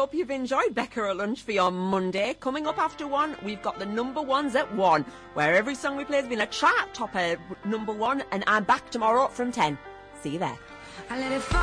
hope you've enjoyed Becca or Lunch for your Monday. Coming up after 1, we've got the number ones at 1, where every song we play has been a chart topper number 1, and I'm back tomorrow from 10. See you there.